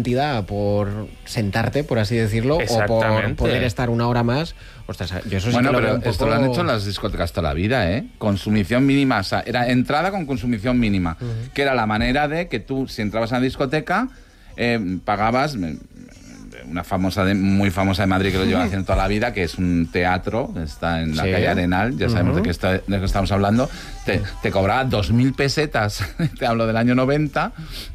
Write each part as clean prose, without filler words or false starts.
cantidad por sentarte, por así decirlo, o por poder estar una hora más. Ostras, yo eso sí que lo veo un poco... Esto lo han hecho las discotecas toda la vida, ¿eh? Consumición mínima, o sea, era entrada con consumición mínima, que era la manera de que tú, si entrabas a la discoteca, pagabas... Una muy famosa de Madrid que lo lleva haciendo toda la vida, que es un teatro, está en la calle Arenal, ya sabemos de qué estamos hablando, te cobraba 2.000 pesetas, te hablo del año 90,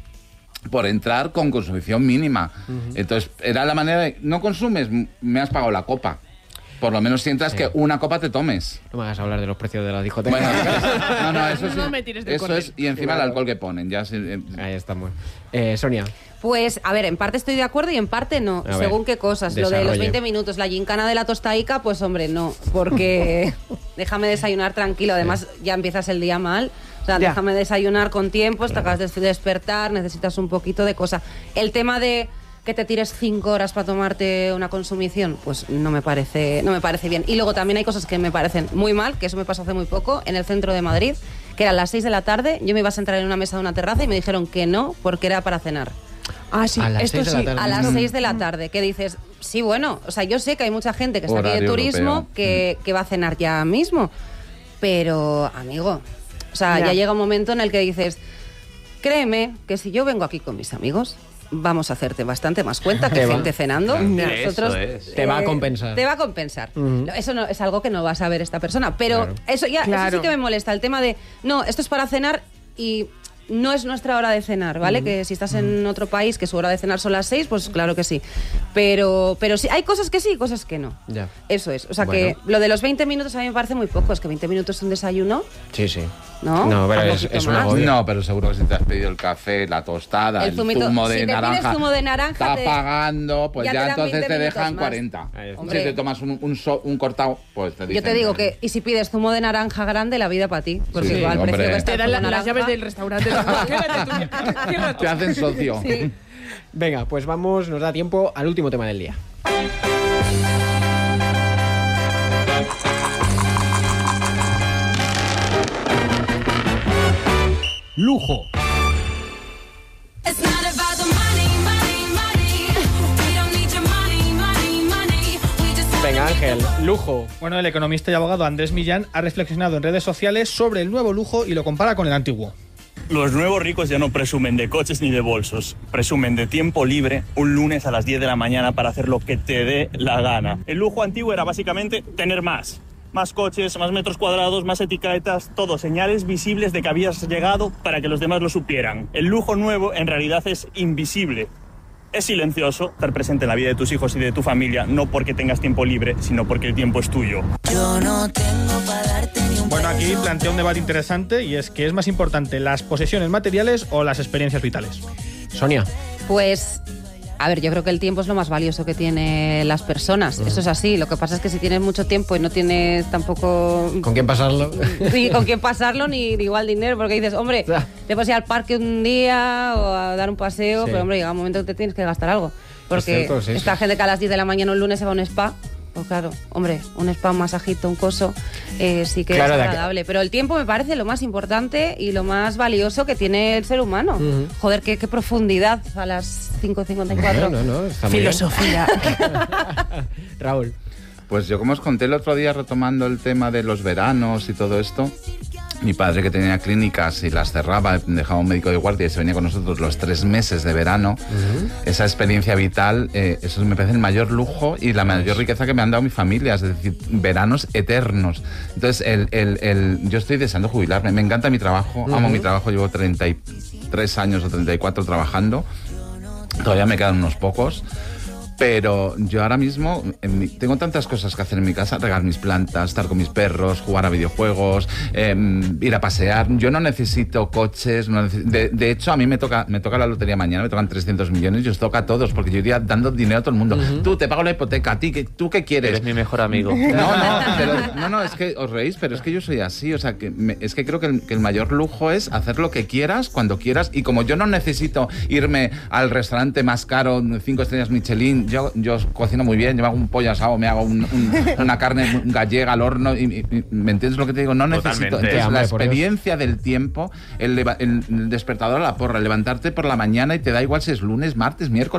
por entrar con consumición mínima. Entonces, era la manera de, no consumes, me has pagado la copa. Por lo menos sientas que una copa te tomes. No me hagas hablar de los precios de la discoteca. Bueno, no, eso sí. No me tires de eso es, y encima el alcohol que ponen. Ya ahí estamos. Sonia. Pues, a ver, en parte estoy de acuerdo y en parte no, según qué cosas. Lo de los 20 minutos, la gincana de la tostaica, pues hombre, no, porque déjame desayunar tranquilo, además ya empiezas el día mal, o sea, déjame desayunar con tiempo, te acabas de despertar, necesitas un poquito de cosa. El tema de que te tires 5 horas para tomarte una consumición, pues no me parece bien. Y luego también hay cosas que me parecen muy mal, que eso me pasó hace muy poco, en el centro de Madrid, que eran las 6 de la tarde, yo me iba a sentar en una mesa de una terraza y me dijeron que no, porque era para cenar. Ah, sí, esto sí. A las 6 de la tarde, que dices, sí, bueno, o sea, yo sé que hay mucha gente que está aquí de turismo que va a cenar ya mismo, pero, amigo, o sea, ya llega un momento en el que dices, créeme que si yo vengo aquí con mis amigos, vamos a hacerte bastante más cuenta que gente cenando. Nosotros, te va a compensar. Te va a compensar. Eso no, es algo que no va a saber esta persona, pero eso ya eso sí que me molesta, el tema de, no, esto es para cenar y... No es nuestra hora de cenar, ¿vale? Que si estás en otro país que su hora de cenar son las 6, pues claro que sí. Pero sí, hay cosas que sí y cosas que no. Ya. Eso es. O sea que lo de los 20 minutos a mí me parece muy poco. Es que 20 minutos es un desayuno. Sí, sí. No, pero es una agobio. No, pero seguro que si te has pedido el café, la tostada, el zumo de naranja. Si te pides zumo de naranja, está pagando, pues ya entonces te dejan más. 40. Si te tomas un cortado, pues te dicen... Yo te digo que, y si pides zumo de naranja grande, la vida para ti. Porque igual el precio que está te dan las llaves del restaurante. Te hacen socio. Sí. Venga, pues vamos, nos da tiempo al último tema del día. Lujo. Venga, Ángel, lujo. Bueno, el economista y abogado Andrés Millán ha reflexionado en redes sociales sobre el nuevo lujo y lo compara con el antiguo. Los nuevos ricos ya no presumen de coches ni de bolsos, presumen de tiempo libre un lunes a las 10 de la mañana para hacer lo que te dé la gana. El lujo antiguo era básicamente tener más coches, más metros cuadrados, más etiquetas, todo, señales visibles de que habías llegado para que los demás lo supieran. El lujo nuevo en realidad es invisible. Es silencioso, estar presente en la vida de tus hijos y de tu familia, no porque tengas tiempo libre, sino porque el tiempo es tuyo. Yo no tengo para darte ni un Bueno, aquí plantea un debate interesante y es que es más importante las posesiones materiales o las experiencias vitales. Sonia. Pues, a ver, yo creo que el tiempo es lo más valioso que tienen las personas. Eso es así. Lo que pasa es que si tienes mucho tiempo y no tienes tampoco... ¿Con quién pasarlo? Sí, con quién pasarlo ni igual dinero, porque dices, hombre, te puedes ir al parque un día o a dar un paseo, pero hombre, llega un momento que te tienes que gastar algo. Porque esta gente que a las 10 de la mañana un lunes se va a un spa... Pues claro, hombre, un spa, un masajito, un coso, sí que es agradable. Pero el tiempo me parece lo más importante y lo más valioso que tiene el ser humano. Joder, qué profundidad a las 5:54. No, está muy filosofía. Raúl. Pues yo, como os conté el otro día, retomando el tema de los veranos y todo esto, mi padre, que tenía clínicas y las cerraba, dejaba un médico de guardia y se venía con nosotros los 3 meses de verano, esa experiencia vital, eso me parece el mayor lujo y la mayor riqueza que me han dado mi familia, es decir, veranos eternos. Entonces, yo estoy deseando jubilarme, me encanta mi trabajo, amo mi trabajo, llevo 33 años o 34 trabajando, todavía me quedan unos pocos. Pero yo ahora mismo tengo tantas cosas que hacer en mi casa: regar mis plantas, estar con mis perros, jugar a videojuegos, ir a pasear. Yo no necesito coches. De hecho, a mí me toca la lotería mañana, me tocan 300 millones, y os toca a todos, porque yo iría dando dinero a todo el mundo. Tú, te pago la hipoteca, a ti, ¿tú qué quieres? Eres mi mejor amigo. No, es que os reís, pero es que yo soy así. O sea, es que creo que el mayor lujo es hacer lo que quieras, cuando quieras, y como yo no necesito irme al restaurante más caro, 5 estrellas Michelin. Yo cocino muy bien, yo me hago un pollo asado, me hago una carne gallega al horno, y ¿me entiendes lo que te digo? No necesito. Entonces, la experiencia del tiempo, el despertador a la porra, levantarte por la mañana y te da igual si es lunes, martes, miércoles,